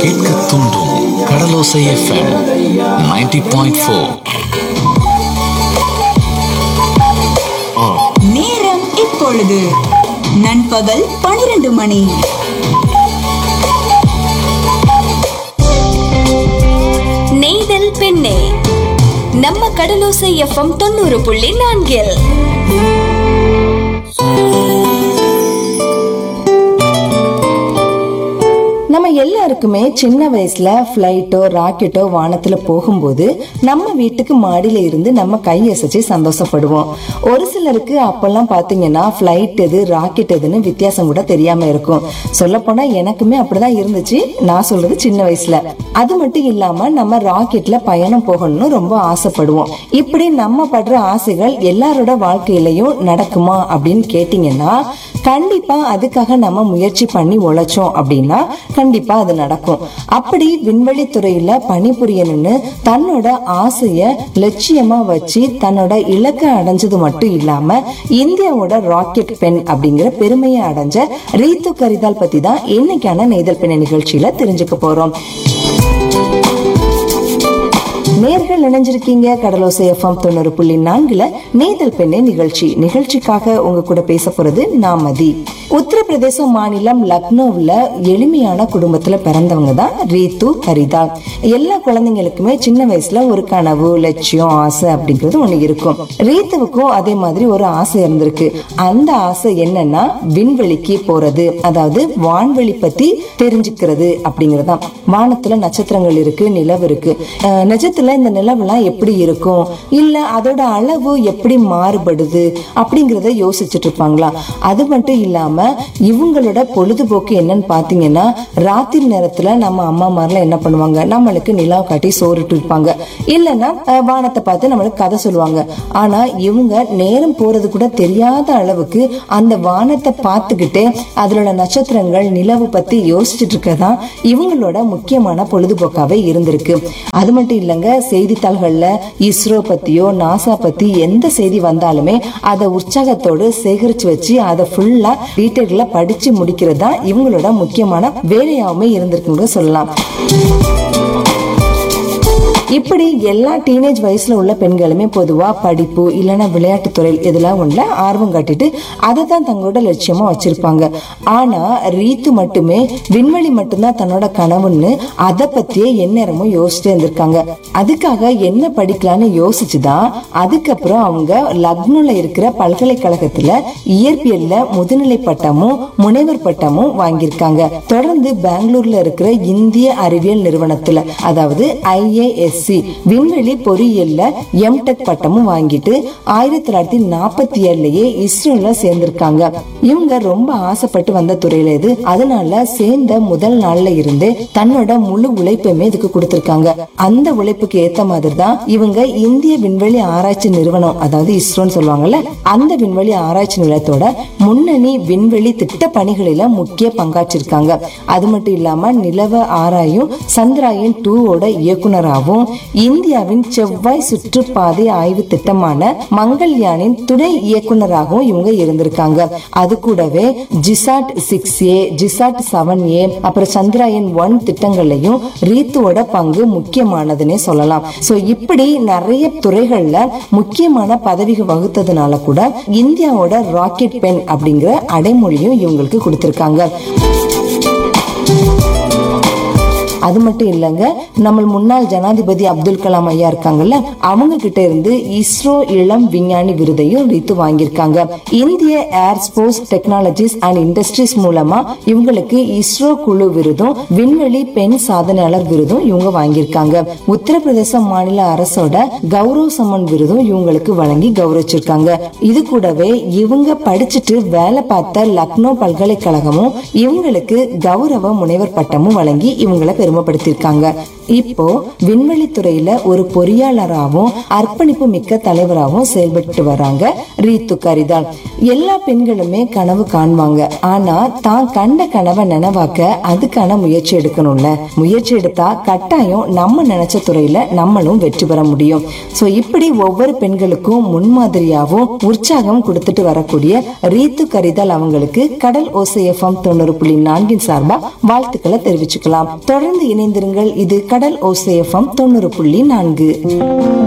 கேட்க தூண்டும் கடலோசை FM 90.4. நேரம் இப்பொழுது நண்பகல் 12 மணி. நெய்தல் பெண்ணே நம்ம கடலோசை FM 90.4. நம்ம எல்லாருக்குமே சின்ன வயசுல பிளைட்டோ ராக்கெட்டோ வானத்துல போகும்போது நம்ம வீட்டுக்கு மாடியில இருந்து நம்ம கையசைச்சு சந்தோஷப்படுவோம். ஒரு சிலருக்கு அப்பெல்லாம் பாத்தீங்கன்னா பிளைட் எது ராக்கெட் எதுன்னு வித்தியாசம் கூட தெரியாம இருக்கும். சொல்ல போனா எனக்குமே அப்படிதான் இருந்துச்சு. நான் சொல்றது சின்ன வயசுல. அது மட்டும் இல்லாம நம்ம ராக்கெட்ல பயணம் போகணும்னு ரொம்ப ஆசைப்படுவோம். இப்படி நம்ம படுற ஆசைகள் எல்லாரோட வாழ்க்கையிலயும் நடக்குமா அப்படின்னு கேட்டீங்கன்னா கண்டிப்பா அதுக்காக நம்ம முயற்சி பண்ணி உழைச்சோம் அப்படின்னா கண்டிப்பா அது நடக்கும். அப்படி விண்வெளி துறையில பணிபுரியணும்னு தன்னோட ஆசைய லட்சியமா வச்சு தன்னோட இலக்கை அடைஞ்சது மட்டும் இல்லாம இந்தியாவோட ராக்கெட் பெண் அப்படிங்கிற பெருமையை அடைஞ்ச ரீத்து கரிதால் பத்தி தான் இன்னைக்கான நெய்தல் பெண் நிகழ்ச்சியில தெரிஞ்சுக்க போறோம். நேர்கள் இணைஞ்சிருக்கீங்க கடலோசை FM 90.4 நெய்தல் பெண்ணே நிகழ்ச்சிக்காக உங்க கூட பேச போறது நாமதி. உத்தரப்பிரதேச மாநிலம் லக்னோவில் எளிமையான குடும்பத்துல பிறந்தவங்க தான் ரீத்து கரிதால். எல்லா குழந்தைங்களுக்குமே சின்ன வயசுல ஒரு கனவு லட்சியம் ஆசை அப்படிங்கிறது ஒண்ணு இருக்கும். ரீத்துவுக்கும் அதே மாதிரி ஒரு ஆசை இருந்திருக்கு. அந்த ஆசை என்னன்னா விண்வெளிக்கு போறது, அதாவது வான்வெளி பத்தி தெரிஞ்சுக்கிறது அப்படிங்கறதான். வானத்துல நட்சத்திரங்கள் இருக்கு, நிலவு இருக்கு. நிஜத்துல இந்த நிலவெல்லாம் எப்படி இருக்கும், இல்ல அதோட அளவு எப்படி மாறுபடுது அப்படிங்கறத யோசிச்சுட்டு இருப்பாங்களா? அது மட்டும் இல்லாம இவங்களோட பொழுதுபோக்கு என்னன்னு பாத்தீங்கன்னா ராத்திரி நேரத்துல நம்ம அம்மா மாதிரிலாம் என்ன பண்ணுவாங்க, நம்மளுக்கு நிலா காட்டி சோறுட்டு இருப்பாங்க, இல்லைன்னா வானத்தை பார்த்து நம்மளுக்கு கதை சொல்லுவாங்க. ஆனா இவங்க நேரம் போறது கூட தெரியாத அளவுக்கு அந்த வானத்தை பார்த்துக்கிட்டே அதோட நட்சத்திரங்கள் நிலவு பத்தி யோசிச்சுட்டு இருக்கதான் இவங்களோட முக்கியமான பொழுதுபோக்காவே இருந்திருக்கு. அது மட்டும் இல்லைங்க, செய்தித்தாள்கள்ல இஸ்ரோ பத்தியோ நாசா பத்தி எந்த செய்தி வந்தாலுமே அதை உற்சாகத்தோடு சேகரிச்சு வச்சு அதை ஃபுல்லா டீட்டெயில்ல படிச்சு முடிக்கிறதா இவங்களோட முக்கியமான வேலையாவுமே இருந்திருக்குன்னு சொல்லலாம். இப்படி எல்லா டீனேஜ் வயசுல உள்ள பெண்களுமே பொதுவா படிப்பு இல்லைன்னா விளையாட்டு துறை இதெல்லாம் ஒண்ணுல ஆர்வம் காட்டிட்டு அதை தான் தங்களோட லட்சியமா வச்சிருப்பாங்க. ஆனா ரீத்து மட்டுமே விண்வெளி மட்டும்தான் தன்னோட கனவுன்னு அதை பத்தியே எந்நேரமும் யோசிச்சுட்டு இருந்திருக்காங்க. அதுக்காக என்ன படிக்கலான்னு யோசிச்சுதான் அதுக்கப்புறம் அவங்க லக்னோல இருக்கிற பல்கலைக்கழகத்துல இயற்பியல்ல முதுநிலை பட்டமும் முனைவர் பட்டமும் வாங்கியிருக்காங்க. தொடர்ந்து பெங்களூர்ல இருக்கிற இந்திய அறிவியல் நிறுவனத்துல, அதாவது IISc விண்வெளி பொறியியல்ல எம்டெக் பட்டமும் வாங்கிட்டு 1947லயே இஸ்ரோல சேர்ந்திருக்காங்க. இவங்க ரொம்ப ஆசைப்பட்டு வந்த துறையில இது. அதனால சேர்ந்த முதல் நாள்ல இருந்து தன்னோட முழு உழைப்புமே இதுக்கு கொடுத்திருக்காங்க. அந்த உழைப்புக்கு ஏத்த மாதிரி தான் இவங்க இந்திய விண்வெளி ஆராய்ச்சி நிறுவனம், அதாவது இஸ்ரோன்னு சொல்லுவாங்கல்ல, அந்த விண்வெளி ஆராய்ச்சி நிலையத்தோட முன்னணி விண்வெளி திட்ட பணிகளில முக்கிய பங்காற்றிருக்காங்க. அது மட்டும் இல்லாம நிலவ ஆராயும் சந்திராயன் 2 இயக்குனராகவும் இந்தியாவின் செவ்வாய் சுற்றுப்பாதை ஆய்வு திட்டமான மங்கள்யானின் துணை இயக்குனராகவும் இவங்க இருந்திருக்காங்க. அது கூடவே ஜிசாட் 6A, ஜிசாட் 7A, அப்புறம் சந்திராயன் 1 திட்டங்கள்லயும் ரீத்துவோட பங்கு முக்கியமானதுன்னே சொல்லலாம். சோ இப்படி நிறைய துறைகள்ல முக்கியமான பதவிகள் வகுத்ததுனால கூட இந்தியாவோட ராக்கெட் பெண் அப்படிங்கிற அடைமொழியும் இவங்களுக்கு கொடுத்திருக்காங்க. அது மட்டும் இல்லங்க, நம்ம முன்னாள் ஜனாதிபதி அப்துல் கலாம் ஐயா இருக்காங்கல்ல, அவங்க கிட்ட இருந்து இஸ்ரோ இளம் விஞ்ஞானி விருதையும் ரீத்து வாங்கியிருக்காங்க. இந்திய ஏர்ஸ்போர்ஸ் டெக்னாலஜிஸ் அண்ட் இண்டஸ்ட்ரீஸ் மூலமா இவங்களுக்கு இஸ்ரோ குழு விருதும் விண்வெளி பெண் சாதனையாளர் விருதும் இவங்க வாங்கியிருக்காங்க. உத்தரப்பிரதேச மாநில அரசோட கௌரவ சம்மன் விருதும் இவங்களுக்கு வழங்கி கௌரவிச்சிருக்காங்க. இது கூடவே இவங்க படிச்சுட்டு வேலை பார்த்த லக்னோ பல்கலைக்கழகமும் இவங்களுக்கு கௌரவ முனைவர் பட்டமும் வழங்கி இவங்களை பெருமைப்படுத்திருக்காங்க. இப்போ விண்வெளி துறையில ஒரு பொறியாளராகவும் அர்ப்பணிப்பு மிக்க தலைவராகவும் செயல்பட்டு வராங்க ரீத்து கரிதால். எல்லா பெண்களுமே கனவு காண்பாங்க. ஆனா தான் கண்ட கனவை நினைவாக்க அதுக்கான முயற்சி எடுக்கணும்ல. முயற்சி எடுத்தா கட்டாயம் நம்ம நினைச்ச துறையில நம்மளும் வெற்றி பெற முடியும். சோ இப்படி ஒவ்வொரு பெண்களுக்கும் முன்மாதிரியாவும் உற்சாகம் கொடுத்துட்டு வரக்கூடிய ரீத்து கரிதால் அவங்களுக்கு கடல் ஓசை FM 90.4 சார்பா வாழ்த்துக்களை தெரிவிச்சுக்கலாம். தொடர்ந்து தொடர்ந்து இணைந்திருங்கள். இது கடல் ஓசை எஃப்எம் 90.4.